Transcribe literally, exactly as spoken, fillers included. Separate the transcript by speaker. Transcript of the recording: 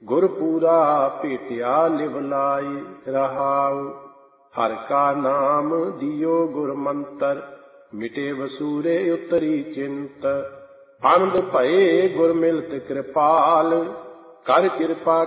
Speaker 1: ਗੁਰ ਪੂਰਾ ਭੇਟਿਆ ਲਿਵ ਲਾਈ ਰਹਾਉ। ਹਰਿ ਕਾ ਨਾਮ ਦਿਓ ਗੁਰ ਮੰਤਰ, ਮਿਟੇ ਵਸੂਰੇ ਉਤਰੀ ਚਿੰਤ। ਆਨੰਦ ਭਏ ਗੁਰ ਮਿਲਤ ਕਿਰਪਾਲ, ਕਰ ਕਿਰਪਾ